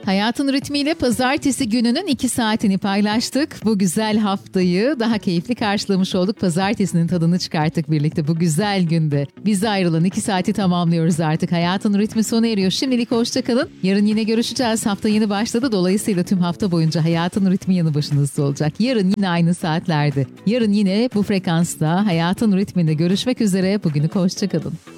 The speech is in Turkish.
Hayatın ritmiyle pazartesi gününün 2 saatini paylaştık. Bu güzel haftayı daha keyifli karşılamış olduk. Pazartesinin tadını çıkarttık birlikte bu güzel günde. Bize ayrılan 2 saati tamamlıyoruz artık. Hayatın ritmi sona eriyor. Şimdilik hoşça kalın. Yarın yine görüşeceğiz. Hafta yeni başladı. Dolayısıyla tüm hafta boyunca hayatın ritmi yanı başınızda olacak. Yarın yine aynı saatlerde. Yarın yine bu frekansta hayatın ritminde görüşmek üzere. Bugünlük hoşça kalın.